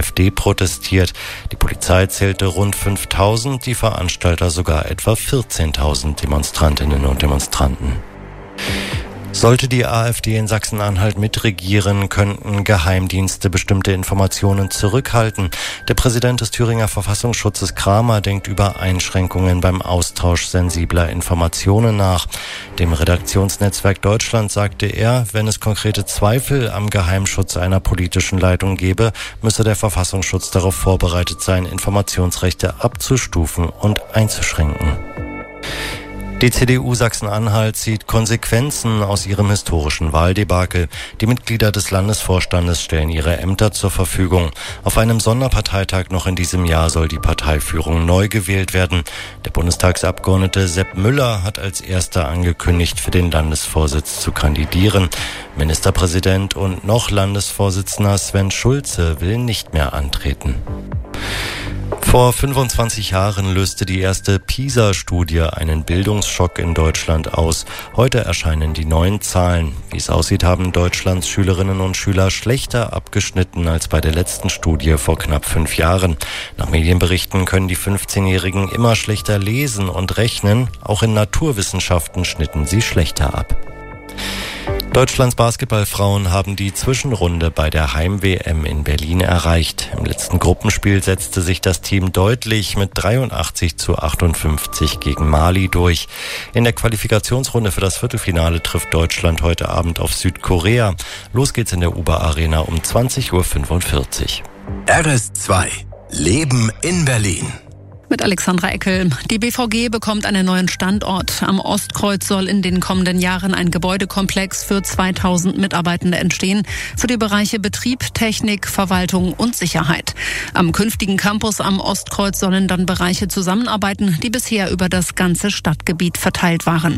AfD protestiert. Die Polizei zählte rund 5.000, die Veranstalter sogar etwa 14.000 Demonstrantinnen und Demonstranten. Sollte die AfD in Sachsen-Anhalt mitregieren, könnten Geheimdienste bestimmte Informationen zurückhalten. Der Präsident des Thüringer Verfassungsschutzes Kramer denkt über Einschränkungen beim Austausch sensibler Informationen nach. Dem Redaktionsnetzwerk Deutschland sagte er, wenn es konkrete Zweifel am Geheimschutz einer politischen Leitung gebe, müsse der Verfassungsschutz darauf vorbereitet sein, Informationsrechte abzustufen und einzuschränken. Die CDU Sachsen-Anhalt zieht Konsequenzen aus ihrem historischen Wahldebakel. Die Mitglieder des Landesvorstandes stellen ihre Ämter zur Verfügung. Auf einem Sonderparteitag noch in diesem Jahr soll die Parteiführung neu gewählt werden. Der Bundestagsabgeordnete Sepp Müller hat als erster angekündigt, für den Landesvorsitz zu kandidieren. Ministerpräsident und noch Landesvorsitzender Sven Schulze will nicht mehr antreten. Vor 25 Jahren löste die erste PISA-Studie einen Bildungsschock in Deutschland aus. Heute erscheinen die neuen Zahlen. Wie es aussieht, haben Deutschlands Schülerinnen und Schüler schlechter abgeschnitten als bei der letzten Studie vor knapp 5 Jahren. Nach Medienberichten können die 15-Jährigen immer schlechter lesen und rechnen. Auch in Naturwissenschaften schnitten sie schlechter ab. Deutschlands Basketballfrauen haben die Zwischenrunde bei der Heim-WM in Berlin erreicht. Im letzten Gruppenspiel setzte sich das Team deutlich mit 83-58 gegen Mali durch. In der Qualifikationsrunde für das Viertelfinale trifft Deutschland heute Abend auf Südkorea. Los geht's in der Uber-Arena um 20.45 Uhr. RS2 Leben in Berlin. Mit Alexandra Eckel. Die BVG bekommt einen neuen Standort. Am Ostkreuz soll in den kommenden Jahren ein Gebäudekomplex für 2000 Mitarbeitende entstehen, für die Bereiche Betrieb, Technik, Verwaltung und Sicherheit. Am künftigen Campus am Ostkreuz sollen dann Bereiche zusammenarbeiten, die bisher über das ganze Stadtgebiet verteilt waren.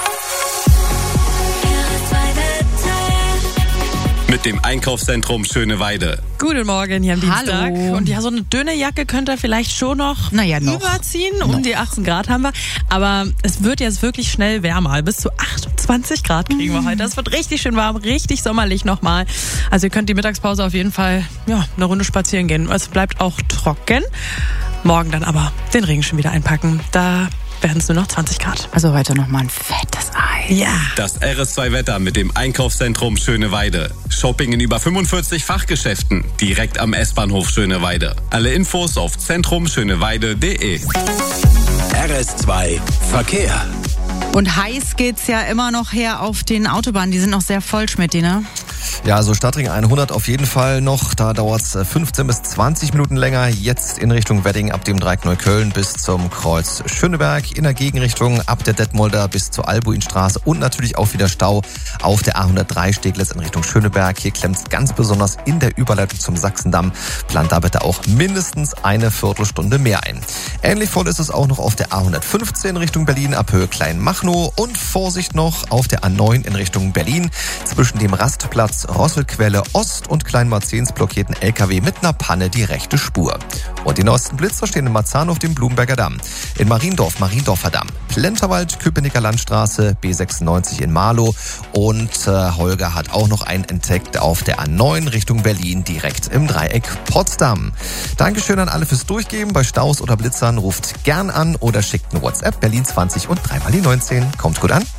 Mit dem Einkaufszentrum Schöneweide. Guten Morgen hier am Dienstag. Hallo. Und ja, so eine dünne Jacke könnt ihr vielleicht schon noch überziehen. Die 18 Grad haben wir. Aber es wird jetzt wirklich schnell wärmer. Bis zu 28 Grad kriegen wir heute. Es wird richtig schön warm, richtig sommerlich nochmal. Also ihr könnt die Mittagspause auf jeden Fall eine Runde spazieren gehen. Es bleibt auch trocken. Morgen dann aber den Regen schon wieder einpacken. Da werden es nur noch 20 Grad. Also heute nochmal ein fettes Ei. Ja. Das RS2-Wetter mit dem Einkaufszentrum Schöneweide. Shopping in über 45 Fachgeschäften. Direkt am S-Bahnhof Schöneweide. Alle Infos auf zentrumschöneweide.de. RS2 Verkehr. Und heiß geht's ja immer noch her auf den Autobahnen. Die sind noch sehr voll, Schmidt, ne? Ja, also Stadtring 100 auf jeden Fall noch. Da dauert's 15 bis 20 Minuten länger. Jetzt in Richtung Wedding ab dem Dreieck Neukölln bis zum Kreuz Schöneberg. In der Gegenrichtung ab der Detmolder bis zur Albuinstraße. Und natürlich auch wieder Stau auf der A103 Steglitz in Richtung Schöneberg. Hier klemmt's ganz besonders in der Überleitung zum Sachsendamm. Plant da bitte auch mindestens eine Viertelstunde mehr ein. Ähnlich voll ist es auch noch auf der A115 Richtung Berlin ab Höhe Kleinmachnow. Und Vorsicht noch auf der A9 in Richtung Berlin. Zwischen dem Rastplatz Rosselquelle Ost und Kleinmarzens blockierten LKW mit einer Panne die rechte Spur. Und die neuesten Blitzer stehen in Marzahn auf dem Blumenberger Damm. In Mariendorfer Damm. Plenterwald, Köpenicker Landstraße, B96 in Marlow. Und Holger hat auch noch einen entdeckt auf der A9 Richtung Berlin, direkt im Dreieck Potsdam. Dankeschön an alle fürs Durchgeben. Bei Staus oder Blitzern ruft gern an oder schickt eine WhatsApp Berlin 20 und 3 mal die 19. Kommt gut an.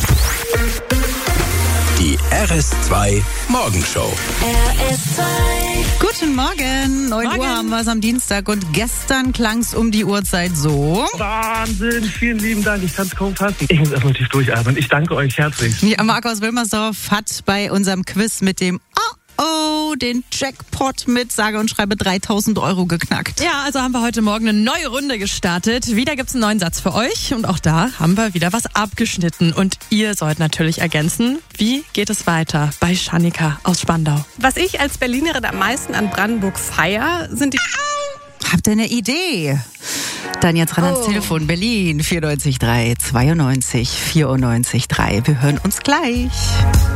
Die RS2 Morgenshow. RS2. Guten Morgen. 9 Uhr haben wir es am Dienstag und gestern klang es um die Uhrzeit so. Wahnsinn, vielen lieben Dank. Ich kann es kaum fassen. Ich muss erstmal tief durchatmen. Ich danke euch herzlich. Ja, Marc aus Wilmersdorf hat bei unserem Quiz mit dem den Jackpot mit sage und schreibe 3.000 Euro geknackt. Ja, also haben wir heute Morgen eine neue Runde gestartet. Wieder gibt's einen neuen Satz für euch und auch da haben wir wieder was abgeschnitten. Und ihr sollt natürlich ergänzen, wie geht es weiter bei Schanika aus Spandau. Was ich als Berlinerin am meisten an Brandenburg feier, sind die... Habt ihr eine Idee? Dann jetzt ran ans Telefon. Berlin 94 3 92 94 3. Wir hören uns gleich.